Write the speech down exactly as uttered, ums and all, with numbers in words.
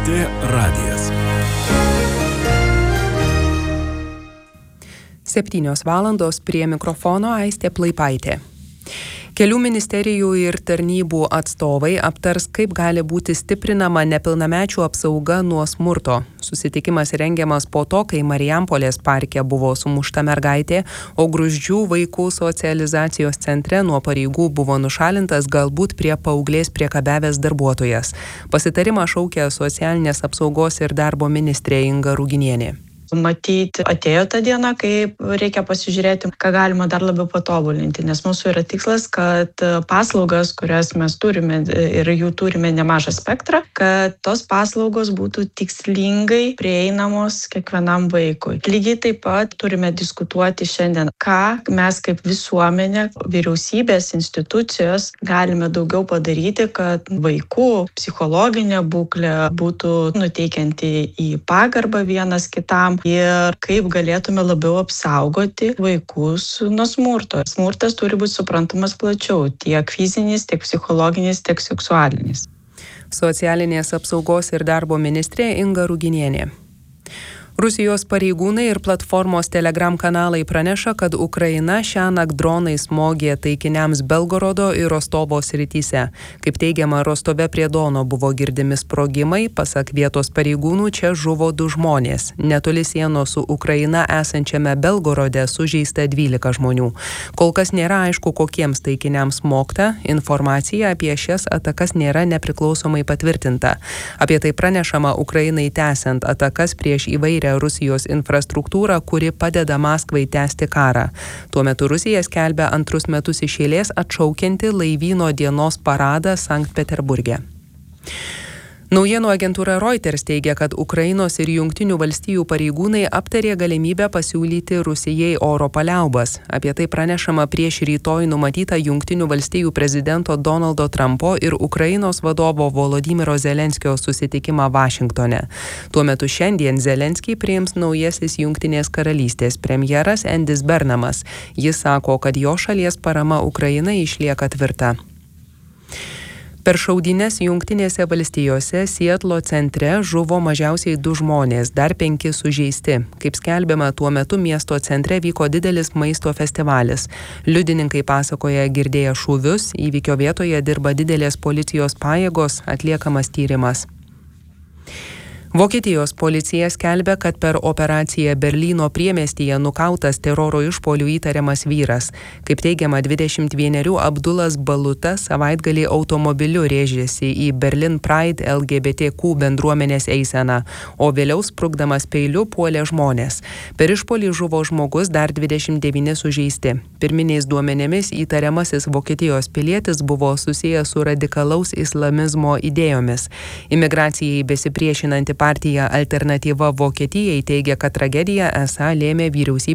T radijas. Septynios valandos, prie mikrofono Aistė Plaipaitė. Kelių ministerijų ir tarnybų atstovai aptars, kaip gali būti stiprinama nepilnamečių apsauga nuo smurto. Susitikimas rengiamas po to, kai Marijampolės parke buvo sumušta mergaitė, o Gruzdžių vaikų socializacijos centre nuo pareigų buvo nušalintas galbūt prie paauglės priekabiavęs darbuotojas. Pasitarimą šaukia socialinės apsaugos ir darbo ministrė Inga Ruginienė. Matyti, atėjo ta diena, kai reikia pasižiūrėti, ką galima dar labiau patobulinti, nes mūsų yra tikslas, kad paslaugas, kurias mes turime ir jų turime nemažą spektrą, kad tos paslaugos būtų tikslingai prieinamos kiekvienam vaikui. Lygiai taip pat turime diskutuoti šiandien, ką mes kaip visuomenė, vyriausybės, institucijos galime daugiau padaryti, kad vaikų psichologinė būklė būtų nuteikianti į pagarbą vienas kitam, ir kaip galėtume labiau apsaugoti vaikus nuo smurto. Smurtas turi būti suprantamas plačiau, tiek fizinis, tiek psichologinis, tiek seksualinis. Socialinės apsaugos ir darbo ministrė Inga Ruginienė. Rusijos pareigūnai ir platformos Telegram kanalai praneša, kad Ukraina šiąnakt dronai smogė taikiniams Belgorodo ir Rostovo srityse. Kaip teigiama, Rostove prie Dono buvo girdimi sprogimai, pasak vietos pareigūnų čia žuvo du žmonės. Netoli sienos su Ukraina esančiame Belgorode sužeista dvylika žmonių. Kol kas nėra aišku, kokiems taikiniams smogta, informacija apie šias atakas nėra nepriklausomai patvirtinta. Apie tai pranešama Ukrainai tęsiant atakas prieš įvairią Rusijos infrastruktūrą, kuri padeda Maskvai tęsti karą. Tuo metu Rusija skelbia antrus metus iš eilės atšaukianti laivyno dienos paradą Sankt Peterburge. Naujienų agentūra Reuters teigia, kad Ukrainos ir Jungtinių valstijų pareigūnai aptarė galimybę pasiūlyti Rusijai oro paliaubas. Apie tai pranešama prieš rytoj numatytą Jungtinių valstijų prezidento Donaldo Trumpo ir Ukrainos vadovo Volodymyro Zelenskio susitikimą Vašingtone. Tuo metu šiandien Zelenskį priims naujasis Jungtinės karalystės premjeras Endis Bernamas. Jis sako, kad jo šalies parama Ukrainai išlieka tvirta. Per šaudynes Jungtinėse valstijose Sietlo centre žuvo mažiausiai du žmonės, dar penki sužeisti. Kaip skelbiama, tuo metu miesto centre vyko didelis maisto festivalis. Liudininkai pasakoja girdėję šūvius, įvykio vietoje dirba didelės policijos pajėgos, atliekamas tyrimas. Vokietijos policija skelbia, kad per operaciją Berlyno priemiestyje nukautas teroro išpuolių įtariamas vyras. Kaip teigiama, dvidešimt vienerių Abdulas Baluta savaitgalį automobiliu rėžėsi į Berlin Pride L G B T Q bendruomenės eiseną, o vėliau sprukdamas peiliu puolė žmonės. Per išpuolį žuvo žmogus, dar dvidešimt devyni sužeisti. Pirminiais duomenimis įtariamasis Vokietijos pilietis buvo susijęs su radikalaus islamizmo idėjomis. Imigracijai besipriešinanti partija Alternatyva Vokietijai teigia, kad tragediją esą lėmė vyriausybė